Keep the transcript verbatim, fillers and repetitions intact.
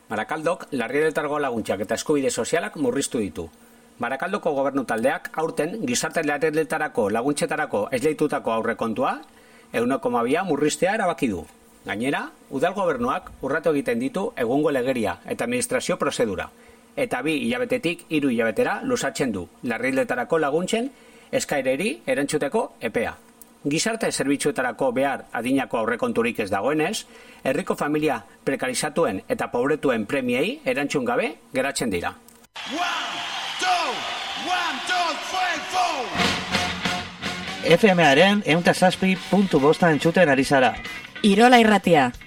Barakaldok larrialdietako laguntzak eta eskubide sozialak murriztu ditu. Barakaldoko gobernu taldeak aurten gizarte larrialdietarako laguntzetarako esleitutako aurrekontua ehuneko koma bia murriztea erabaki du. Gainera, udal gobernuak urratu egiten ditu egungo legeria eta administrazio prozedura, eta bi hilabetetik hiru hilabetera luzatzen du larrialdietako laguntzen eskaereri erantzuteko epea. Gizarte zerbitzuetarako behar adinako aurrekonturik ez dagoenez, herriko familia prekarizatuen eta pobretuen premiei erantzun gabe geratzen dira. F M-aren ehun eta zazpi puntu bosta entzuten ari zara. Irola Irratia.